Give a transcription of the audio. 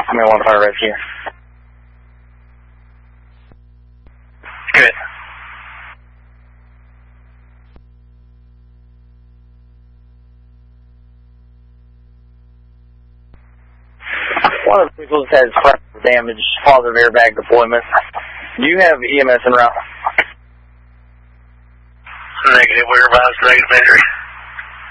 I'm in 1 fire rescue. Good. One of the vehicles has fracture damage, positive airbag deployment. Do you have EMS en route? Negative, we're advised negative injury.